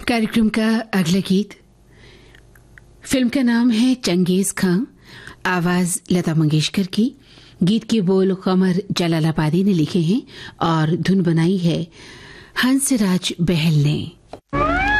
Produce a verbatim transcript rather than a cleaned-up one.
कार्यक्रम का अगला गीत, फिल्म का नाम है चंगेज खां, आवाज लता मंगेशकर की। गीत के बोल कमर जलालाबादी ने लिखे हैं और धुन बनाई है हंसराज बहल ने।